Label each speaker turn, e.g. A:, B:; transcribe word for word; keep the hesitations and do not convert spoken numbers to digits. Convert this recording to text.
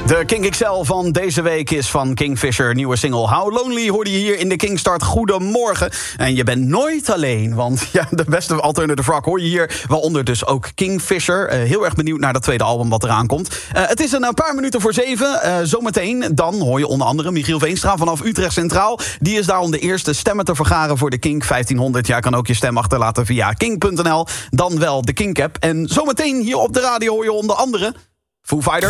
A: De King X L van deze week is van Kingfisher. Nieuwe single How Lonely hoorde je hier in de Kingstart. Goedemorgen. En je bent nooit alleen, want ja, de beste alternative rock hoor je hier. Waaronder dus ook Kingfisher. Uh, heel erg benieuwd naar dat tweede album wat eraan komt. Uh, het is een paar minuten voor zeven. Uh, zometeen dan hoor je onder andere Michiel Veenstra vanaf Utrecht Centraal. Die is daar om de eerste stemmen te vergaren voor de Kink vijftienhonderd. Jij kan ook je stem achterlaten via kink punt n l. Dan wel de Kink app. En zometeen hier op de radio hoor je onder andere Foo Fighters.